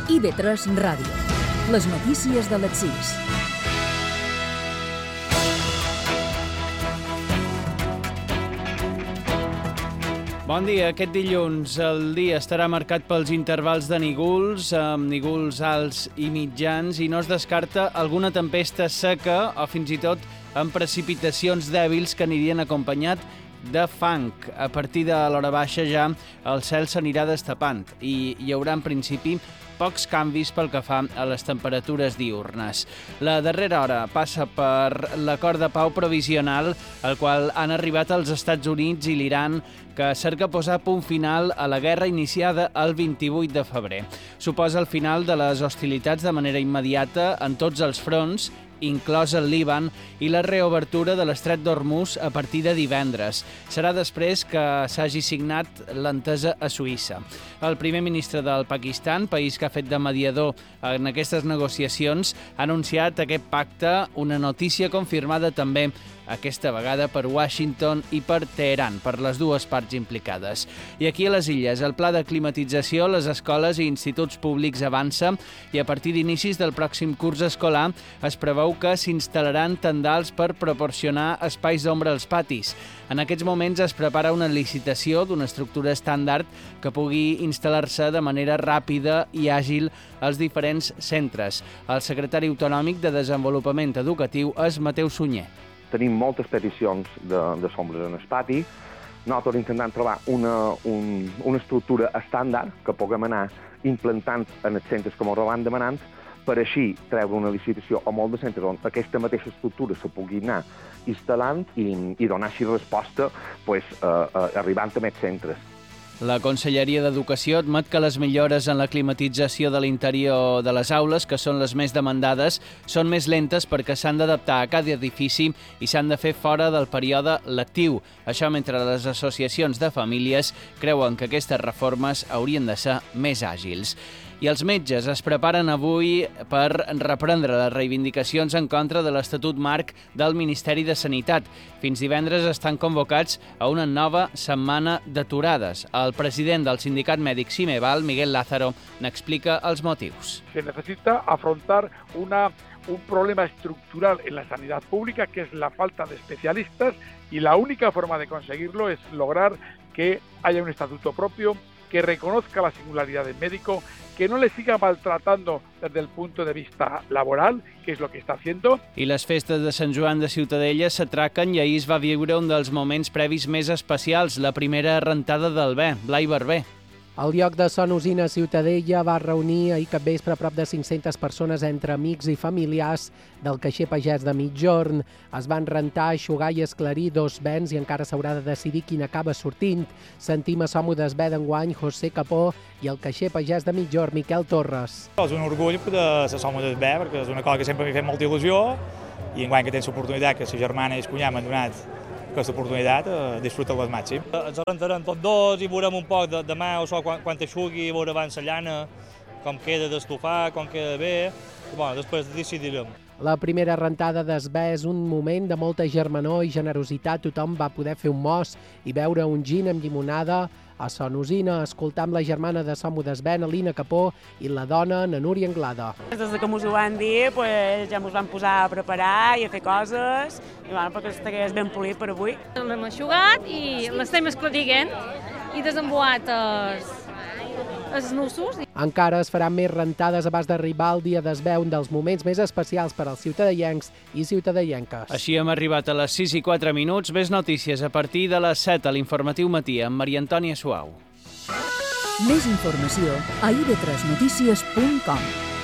IB3 Ràdio. Les notícies de les 6. Bon dia. Aquest dilluns el dia estarà marcat pels intervals de nígols, amb nígols alts i mitjans, i no es descarta alguna tempesta seca o fins i tot amb precipitacions dèbils que anirien acompanyat de fang. A partir de l'hora baixa ja el cel s'anirà destapant i hi haurà en principi pocs canvis pel que fa a les temperatures diürnes. La darrera hora passa per l'acord de pau provisional al qual han arribat els Estats Units i l'Iran, que cerca posar punt final a la guerra iniciada el 28 de febrer. Suposa el final de les hostilitats de manera immediata en tots els fronts, inclòs el Líban, i la reobertura de l'estret d'Hormuz a partir de divendres. Serà després que s'hagi signat l'entesa a Suïssa. El primer ministre del Pakistan, país que ha fet de mediador en aquestes negociacions, ha anunciat aquest pacte, una notícia confirmada també aquesta vegada per Washington i per Teheran, per les dues parts implicades. I aquí a les Illes, el pla de climatització a les escoles i instituts públics avança i a partir d'inicis del pròxim curs escolar es preveu que s'instal·laran tendals per proporcionar espais d'ombra als patis. En aquests moments es prepara una licitació d'una estructura estàndard que pugui instal·lar-se de manera ràpida i àgil als diferents centres. El secretari autonòmic de Desenvolupament Educatiu és Mateu Sunyer. Tenim moltes peticions de sombres en el pati. Nosaltres intentem trobar una estructura estàndard que puguem anar implantant en els centres com ho van demanant, per així treure una licitació a molts de centres on aquesta mateixa estructura se pugui anar instal·lant i donar així resposta arribant a més centres. La Conselleria d'Educació admet que les millores en la climatització de l'interior de les aules, que són les més demandades, són més lentes perquè s'han d'adaptar a cada edifici i s'han de fer fora del període lectiu. Això mentre les associacions de famílies creuen que aquestes reformes haurien de ser més àgils. I els metges es preparen avui per reprendre les reivindicacions en contra de l'Estatut Marc del Ministeri de Sanitat. Fins divendres estan convocats a una nova setmana d'aturades. El president del sindicat mèdic Cimeval, Miguel Lázaro, n'explica els motius. Se necesita afrontar un problema estructural en la sanidad pública, que es la falta de especialistas, y la única forma de conseguirlo es lograr que haya un estatuto propio, que reconozca la singularidad del médico, que no le siga maltratando desde el punto de vista laboral, que es lo que está haciendo. I les festes de Sant Joan de Ciutadella s'atraquen i ahir es va viure un dels moments previs més especials, la primera rentada del Bé, Blai Barber. El lloc de Son Usina Ciutadella va reunir ahir capvespre prop de 500 persones entre amics i familiars del caixer pagès de Migjorn. Es van rentar, eixugar i esclarir dos béns i encara s'haurà de decidir quin acaba sortint. Sentim a Som d'Esbé d'enguany José Capó i el caixer pagès de Migjorn, Miquel Torres. És un orgull de ser Som d'Esbé, perquè és una cosa que sempre m'ha fet molta il·lusió i enguany que tens l'oportunitat que sa germana i el cunyat m'han donat aquesta oportunitat, disfruta-la al màxim. Ens rentarem tots dos i veurem un poc demà o so quan t'aixugui, veure abans la llana, com queda d'estofar, com queda bé, i després decidirem. La primera rentada d'Esbé és un moment de molta germanor i generositat. Tothom va poder fer un mos i beure un gin amb llimonada a Son Usina. Escoltam la germana de Som d'Esbé, Alina Capó, i la dona, na Núria Anglada. Des que ens ho van dir, ja ens vam posar a preparar i a fer coses, i perquè estigués ben polit per avui. L'hem eixugat i l'estem esclariguent i desemboat els nusos. Encara es faran més rentades abans d'arribar el dia d'Esbé, un dels moments més especials per als ciutadellencs i ciutadellenques. Així hem arribat a les 6:04. Més notícies a partir de les 7 a l'Informatiu Matí amb Maria Antònia Suau. Més informació a ib3notícies.com.